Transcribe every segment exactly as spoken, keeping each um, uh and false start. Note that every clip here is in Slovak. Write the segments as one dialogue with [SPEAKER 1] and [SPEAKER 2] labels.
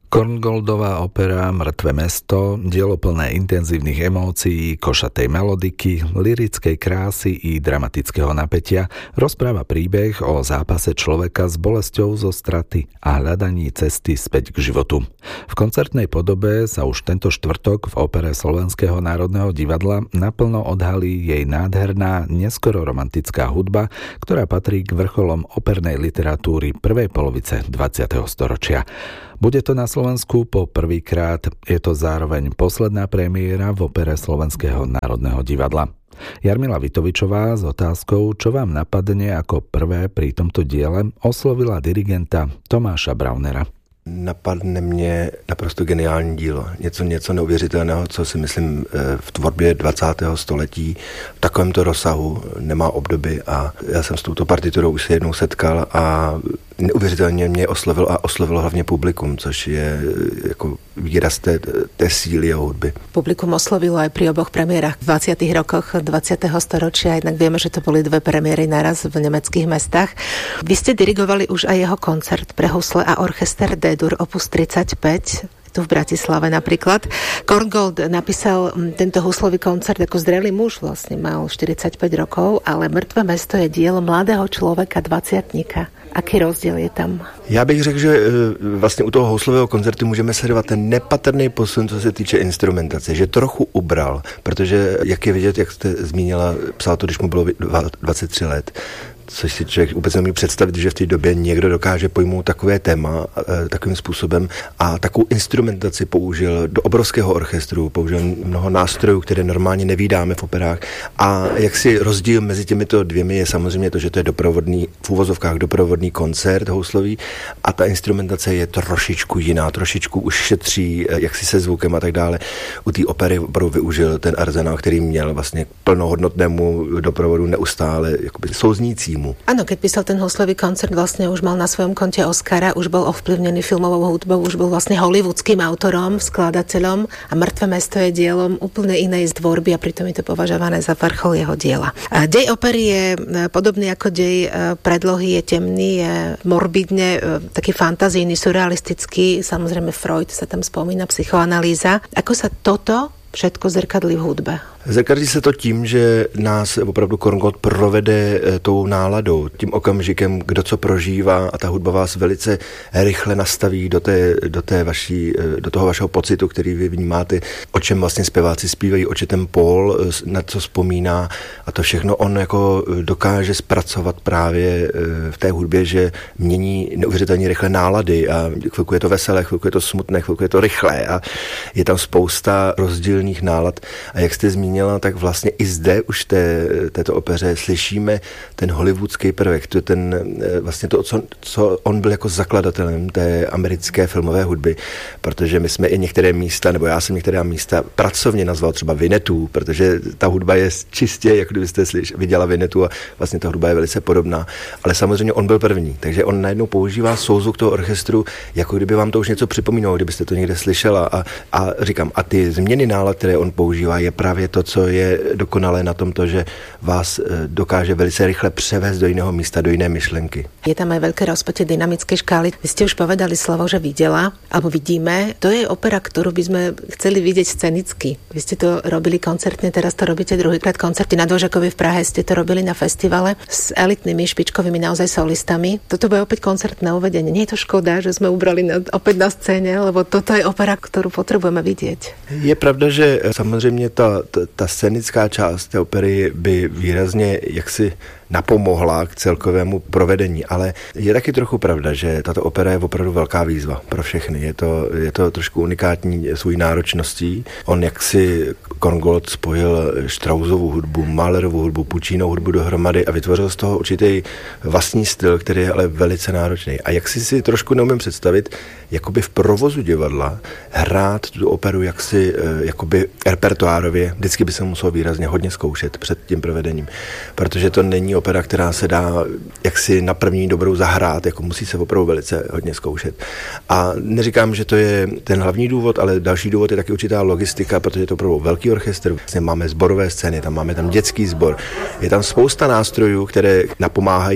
[SPEAKER 1] Korngoldová opera Mŕtve mesto, dielo plné intenzívnych emócií, košatej melodiky, lyrickej krásy i dramatického napätia, rozpráva príbeh o zápase človeka s bolesťou zo straty a hľadaní cesty späť k životu. V koncertnej podobe sa už tento štvrtok v opere Slovenského národného divadla naplno odhalí jej nádherná, neskoro romantická hudba, ktorá patrí k vrcholom opernej literatúry prvej polovice dvadsiateho storočia. Bude to na Slovensku po prvýkrát, je to zároveň posledná premiéra v opere Slovenského národného divadla. Jarmila Vitovičová s otázkou, čo vám napadne ako prvé pri tomto diele, oslovila dirigenta Tomáša Braunera.
[SPEAKER 2] Napadne mě naprosto geniální dílo. Něco, něco neuvěřitelného, co si myslím v tvorbě dvacátého století v takovémto rozsahu nemá obdoby a já jsem s touto partiturou už se jednou setkal a neuvěřitelně mě oslovil a oslovilo hlavně publikum, což je jako výraz té, té síly a hudby.
[SPEAKER 3] Publikum oslovilo aj pri oboch premiérach v dvadsiatych rokoch dvadsiateho storočia, jednak vieme, že to boli dve premiéry naraz v nemeckých mestách. Vy ste dirigovali už aj jeho koncert pre husle a orchester D-dur opus tridsaťpäť, tu v Bratislave napríklad. Korngold napísal tento huslový koncert ako zrelý muž, vlastne mal štyridsaťpäť rokov, ale Mŕtve mesto je dielo mladého človeka, dvacátníka. Aký rozdíl je tam?
[SPEAKER 2] Já bych řekl, že vlastně u toho houslového koncertu můžeme sledovat ten nepatrný posun, co se týče instrumentace, že trochu ubral, protože, jak je vidět, jak jste zmínila, psal to, když mu bylo dvacet tři let, což si člověk vůbec nemůže představit, že v té době někdo dokáže pojmout takové téma e, takovým způsobem a takovou instrumentaci použil do obrovského orchestru, použil mnoho nástrojů, které normálně nevídáme v operách a jak si rozdíl mezi těmito dvěmi je samozřejmě to, že to je doprovodný, v úvozovkách doprovodný koncert houslový a ta instrumentace je trošičku jiná, trošičku už šetří, jak si se zvukem a tak dále. U té opery opravdu využil ten arzenál, který měl vlastně plnohodnotnému doprovodu neustále jakoby souznící.
[SPEAKER 3] Áno, keď písal ten houslový koncert, vlastne už mal na svojom konte Oscara, už bol ovplyvnený filmovou hudbou, už bol vlastne hollywoodským autorom, skladateľom a Mŕtve mesto je dielom úplne inej tvorby a pritom je to považované za vrchol jeho diela. A dej opery je podobný ako dej predlohy, je temný, je morbidne taký fantazijný, surrealistický, samozrejme Freud sa tam spomína, psychoanalýza. Ako sa toto všetko zrkadlí v hudbe?
[SPEAKER 2] Zrkadlí se to tím, že nás opravdu Korngold provede tou náladou, tím okamžikem, kdo co prožívá a ta hudba vás velice rychle nastaví do, té, do, té vaší, do toho vašeho pocitu, který vy vnímáte, o čem vlastně zpěváci zpívají, o čem ten Paul, na co vzpomíná a to všechno on jako dokáže zpracovat právě v té hudbě, že mění neuvěřitelně rychle nálady a chvilku je to veselé, chvilku je to smutné, chvilku je to rychlé a je tam spousta rozdílných nálad a jak jste zmínil, tak vlastně i zde už té, této opeře slyšíme ten hollywoodský prvek, to je ten, vlastně to, co, co on byl jako zakladatelem té americké filmové hudby, protože my jsme i některé místa, nebo já jsem některé místa pracovně nazval třeba Vinetu, protože ta hudba je čistě, jak kdybyste slyš, viděla Vinetu a vlastně ta hudba je velice podobná, ale samozřejmě on byl první, takže on najednou používá souzvuk toho orchestru, jako kdyby vám to už něco připomínalo, kdybyste to někde slyšela a, a říkám, a ty změny nálad, které on používá, je právě to, co je dokonalé na tom to, že vás dokáže velice rychle převést do jiného místa, do jiné myšlenky.
[SPEAKER 3] Je tam aj veľké rozpätie dynamickej škály. Vy ste už povedali slovo, že videla, alebo vidíme. To je opera, ktorú by sme chceli vidieť scenicky. Vy ste to robili koncertne, teraz to robíte druhýkrát koncerty na Dvožakovi v Prahe, ste to robili na festivale s elitnými, špičkovými naozaj solistami. Toto bude opäť koncertné uvedenie. Nie je to škoda, že sme ubrali na, opäť na scéne, lebo toto je opera, ktorú potrebujeme vidieť.
[SPEAKER 2] Je pravda, že samozřejmě ta, ta, ta scénická část té opery by výrazně jaksi napomohla k celkovému provedení, ale je taky trochu pravda, že tato opera je opravdu velká výzva pro všechny. Je to, je to trošku unikátní svou náročností. On jaksi Korngold spojil Straussovu hudbu, Mahlerovu hudbu, Puccinovu hudbu dohromady a vytvořil z toho určitý vlastní styl, který je ale velice náročný. A jak si si trošku neumím představit, jakoby v provozu divadla hrát tu operu jaksi jakoby repertoárově, vždycky by se muselo výrazně hodně zkoušet před tím provedením, protože to není opera, která se dá jaksi na první dobrou zahrát, jako musí se opravdu velice hodně zkoušet. A neříkám, že to je ten hlavní důvod, ale další důvod je taky určitá logistika, protože je to opravdu velký orchestr. Vlastně máme sborové scény, tam máme tam dětský sbor. Je tam spousta nástrojů, které napomáhají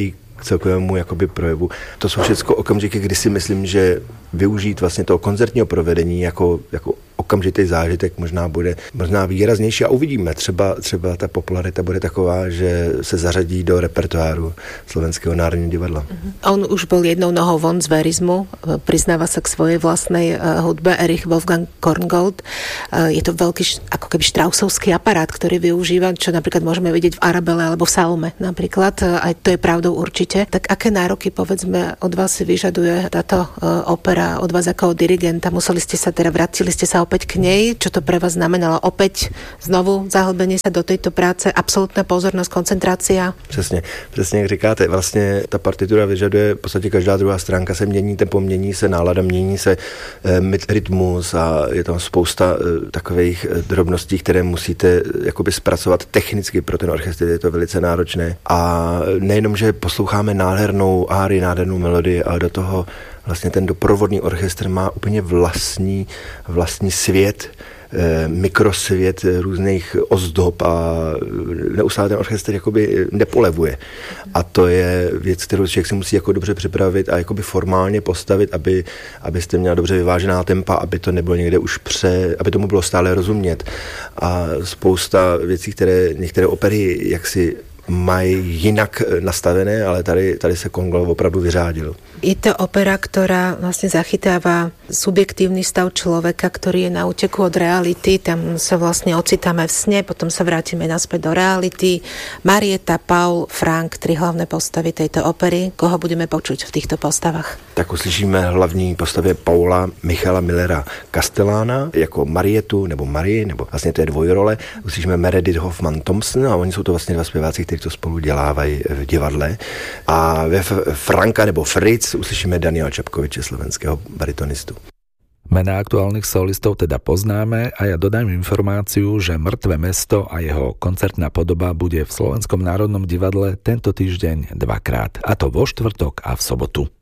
[SPEAKER 2] k celkovému jakoby projevu. To jsou všechno okamžiky, kdy si myslím, že využít vlastně toho koncertního provedení jako, jako okamžitý zážitek možná bude možná výraznější a uvidíme. Třeba, třeba ta popularita bude taková, že se zařadí do repertoáru Slovenského národního divadla.
[SPEAKER 3] On už bol jednou nohou von z verizmu, priznáva sa k svojej vlastnej hudbe, Erich Wolfgang Korngold. Je to veľký ako keby štrausovský aparát, ktorý využíva, čo napríklad môžeme vidieť v Arabele alebo v Salome napríklad. Aj to je pravdou určite. Tak aké nároky, povedzme, od vás si vyžaduje táto opera, od vás ako dirigenta? Museli ste sa teda, vrátili ste sa opäť k nej? Čo to pre vás znamenalo? Opäť znovu zahlbenie sa do tejto práce, absolútna pozornosť, koncentrácia?
[SPEAKER 2] Přesně, přesně jak říkáte. Vlastně ta partitura vyžaduje, v podstatě každá druhá stránka se mění, tempo mění se, nálada mění se, e, rytmus a je tam spousta e, takových e, drobností, které musíte e, jakoby zpracovat technicky pro ten orchestr, je to velice náročné. A nejenom, že posloucháme nádhernou árii, nádhernou melodii, ale do toho vlastně ten doprovodný orchestr má úplně vlastní, vlastní svět, mikrosvět různých ozdob a neustále ten orchestr jakoby nepolevuje. A to je věc, kterou člověk si musí jako dobře připravit a jakoby formálně postavit, aby, abyste měla dobře vyvážená tempa, aby to nebylo někde už pře, aby tomu bylo stále rozumět. A spousta věcí, které některé opery jaksi mají jinak nastavené, ale tady, tady se Korngold opravdu vyřádil.
[SPEAKER 3] Je to opera, ktorá vlastne zachytáva subjektívny stav človeka, ktorý je na úteku od reality. Tam sa vlastne ocitáme v sne, potom sa vrátime naspäť do reality. Marieta, Paul, Frank, tri hlavné postavy tejto opery. Koho budeme počuť v týchto postavách?
[SPEAKER 2] Tak uslyšíme hlavní postavě Paula Michala Millera Castellana jako Marietu nebo Marie, nebo vlastně to je dvojrole. Uslyšíme Meredith Hoffman Thompson a oni jsou to vlastně dva zpěváci, kteří to spolu dělávají v divadle. A ve Franka nebo Fritz uslyšíme Daniela Čapkoviče, slovenského baritonistu.
[SPEAKER 1] Mená aktuálnych solistov teda poznáme a ja dodám informáciu, že Mŕtve mesto a jeho koncertná podoba bude v Slovenskom národnom divadle tento týždeň dvakrát, a to vo štvrtok a v sobotu.